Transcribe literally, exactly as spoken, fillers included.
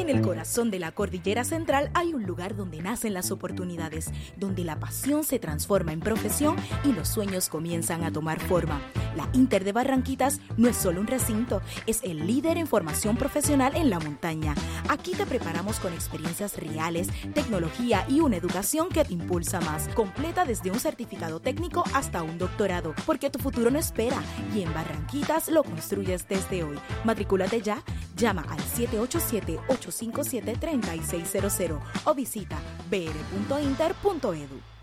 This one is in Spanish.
En el corazón de la Cordillera Central hay un lugar donde nacen las oportunidades, donde la pasión se transforma en profesión y los sueños comienzan a tomar forma. La Inter de Barranquitas no es solo un recinto, es el líder en formación profesional en la montaña. Aquí te preparamos con experiencias reales, tecnología y una educación que te impulsa más. Completa desde un certificado técnico hasta un doctorado, porque tu futuro no espera y en Barranquitas lo construyes desde hoy. Matricúlate ya, llama al siete ocho siete, ocho cinco siete, tres seis cero cero o visita b r punto inter punto e d u.